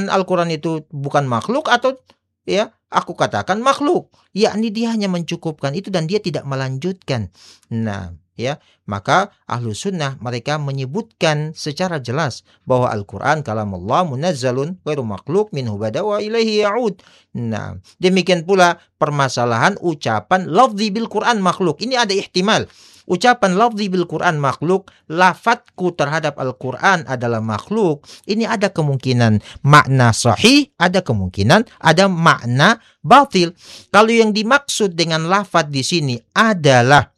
katakan Al-Quran itu bukan makhluk atau ya aku katakan makhluk. Yakni dia hanya mencukupkan itu dan dia tidak melanjutkan. Nah, ya, maka ahlu sunnah mereka menyebutkan secara jelas bahwa Al-Quran kalamullah munazzalun ghairu makhluk minhu bada wa ilaihi ya'ud. Nah, demikian pula permasalahan ucapan lafzi bil Quran makhluk. Ini ada ihtimal. Ucapan lafzi bil Quran makhluk, lafadzku terhadap Al-Quran adalah makhluk. Ini ada kemungkinan makna sahih, ada kemungkinan ada makna batil. Kalau yang dimaksud dengan lafadz di sini adalah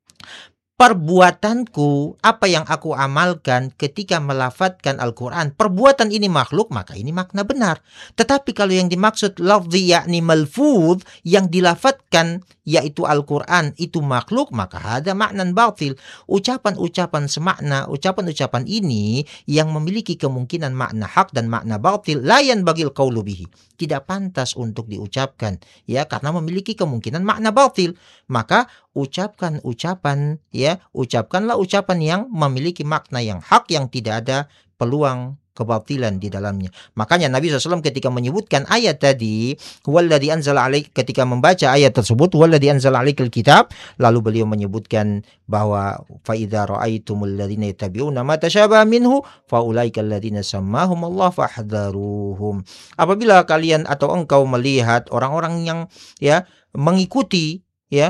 perbuatanku, apa yang aku amalkan ketika melafadzkan Al-Quran, perbuatan ini makhluk, maka ini makna benar. Tetapi kalau yang dimaksud lafzi yakni malfuz, yang dilafadzkan yaitu Al-Quran itu makhluk, maka ada makna batil. Ucapan-ucapan semakna, ucapan-ucapan ini yang memiliki kemungkinan makna hak dan makna batil, la yanbagil qaulu bihi. Tidak pantas untuk diucapkan, ya, karena memiliki kemungkinan makna batil. Maka ucapkan ucapan, ya, ucapkanlah ucapan yang memiliki makna yang hak, yang tidak ada peluang kebatilan di dalamnya. Makanya Nabi SAW ketika menyebutkan ayat tadi, huwallazi anzala alaik, ketika membaca ayat tersebut, huwallazi anzala alaikal kitab, lalu beliau menyebutkan bahwa fa idza ra'aitumul ladzina yattabi'una ma tasyabaha minhu fa ulaikal ladzina sammahumullah fahdharuhum. Apabila kalian atau engkau melihat orang-orang yang ya mengikuti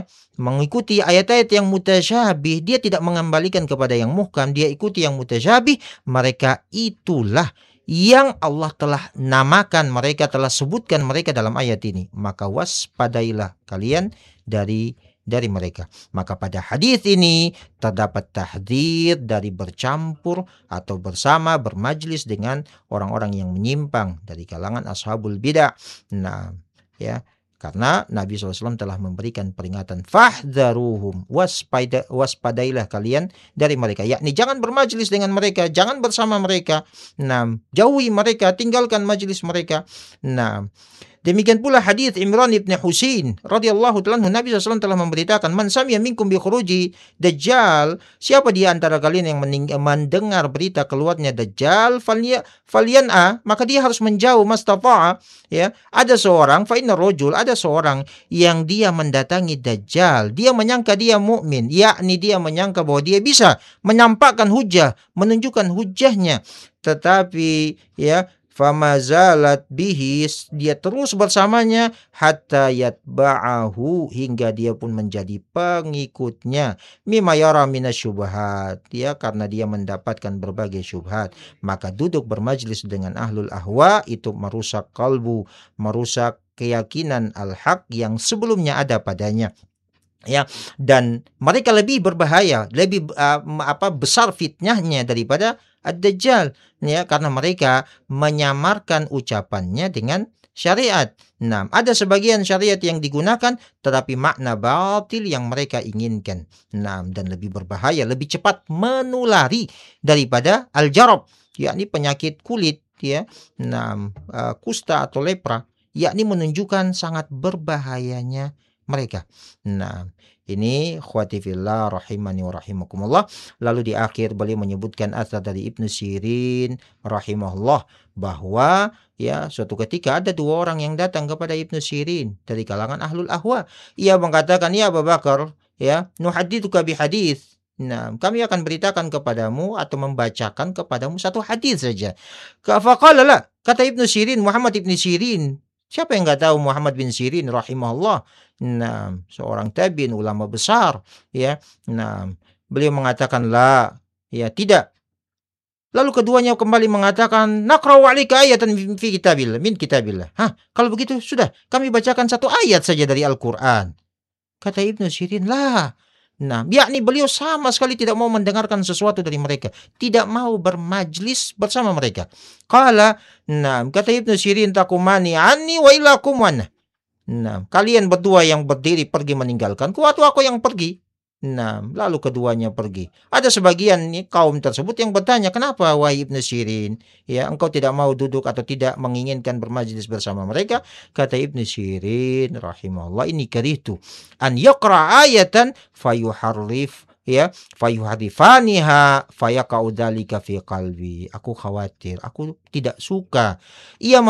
ayat-ayat yang mutasyabih, dia tidak mengembalikan kepada yang muhkam, dia ikuti yang mutasyabih, mereka itulah yang Allah telah namakan, mereka telah sebutkan mereka dalam ayat ini. Maka waspadailah kalian dari mereka. Maka pada hadis ini terdapat tahdzir dari bercampur atau bersama bermajlis dengan orang-orang yang menyimpang dari kalangan ashabul bidah. Nah, ya, karena Nabi SAW telah memberikan peringatan, fahdharuhum, waspadailah kalian dari mereka. Yakni jangan bermajlis dengan mereka, jangan bersama mereka. Nah, jauhi mereka, tinggalkan majlis mereka. Nah, demikian pula hadis Imran ibn Husain radhiyallahu ta'ala anhu, Nabi SAW telah memberitakan, man sami'a minkum bi khuruji dajjal, siapa di antara kalian yang mendengar berita keluarnya dajjal, falyan'a, maka dia harus menjauh mastata'a, ya. Ada seorang ada seorang yang dia mendatangi dajjal, dia menyangka dia mukmin, yakni dia menyangka bahwa dia bisa menampakkan hujah, menunjukkan hujahnya, tetapi ya famazalat bihis, dia terus bersamanya hatta yatba'ahu, hingga dia pun menjadi pengikutnya, mimma yara minasyubhat, ya, karena dia mendapatkan berbagai syubhat. Maka duduk bermajlis dengan ahlul ahwa itu merusak kalbu, merusak keyakinan al-haq yang sebelumnya ada padanya. Ya, dan mereka lebih berbahaya, lebih besar fitnahnya daripada ad-dajjal, ya, karena mereka menyamarkan ucapannya dengan syariat. Nah, ada sebagian syariat yang digunakan tetapi makna batil yang mereka inginkan. Nah, dan lebih berbahaya, lebih cepat menulari daripada al-jarab, yakni penyakit kulit, ya. Nah, kusta atau lepra, yakni menunjukkan sangat berbahayanya mereka. Nah, ini khwati fillah rahimani wa rahimakumullah. Lalu di akhir beliau menyebutkan asar dari Ibnu Sirin rahimahullah bahwa ya suatu ketika ada dua orang yang datang kepada Ibnu Sirin dari kalangan ahlul ahwa. Ia mengatakan, ya Abu Bakar, ya, nuhaditsuka bi hadis. Nah, kami akan beritakan kepadamu atau membacakan kepadamu satu hadis saja. Faqala la, kata Ibnu Sirin, Muhammad Ibnu Sirin. Siapa yang enggak tahu Muhammad bin Sirin rahimahullah? Nah, seorang tabi'in, ulama besar, ya. Nah, beliau mengatakan la, ya, tidak. Lalu keduanya kembali mengatakan, naqra'u 'alaika ayatan fi kitabillah, min kitabillah. Hah, kalau begitu sudah, kami bacakan satu ayat saja dari Al-Qur'an. Kata Ibnu Sirin, lah. Nah, yakni beliau sama sekali tidak mau mendengarkan sesuatu dari mereka, tidak mau bermajlis bersama mereka. Qala, nah, kata Ibnu Sirin, takumani anni wa ilakum wana. Nah, kalian berdua yang berdiri pergi meninggalkanku atau aku yang pergi? Nah, lalu keduanya pergi. Ada sebagian kaum tersebut yang bertanya, kenapa wahai Ibnu Sirin, ya, engkau tidak mau duduk atau tidak menginginkan bermajlis bersama mereka? Kata Ibnu Sirin rahimahullah, ini karihtu an yaqra ayatan fayuharrif, ya, fayuharifaniha fayaqa'u dzalika fi qalbi. Aku khawatir, aku tidak suka ia